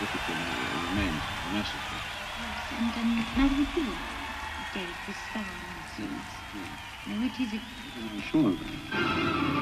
difficult remains necessary. Yes, and another would be, Derek, the star and the seeds. Now, which is it? I'm sure of that.